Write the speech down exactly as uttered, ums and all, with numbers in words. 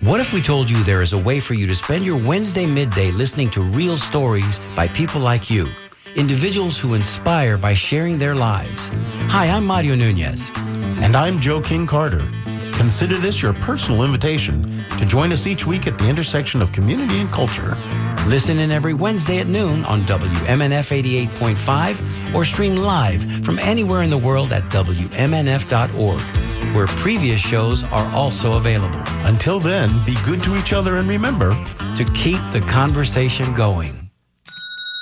What if we told you there is a way for you to spend your Wednesday midday listening to real stories by people like you, individuals who inspire by sharing their lives? Hi, I'm Mario Nunez. And I'm Joe King Carter. Consider this your personal invitation to join us each week at the intersection of community and culture. Listen in every Wednesday at noon on W M N F eighty-eight point five or stream live from anywhere in the world at W M N F dot org, where previous shows are also available. Until then, be good to each other and remember to keep the conversation going.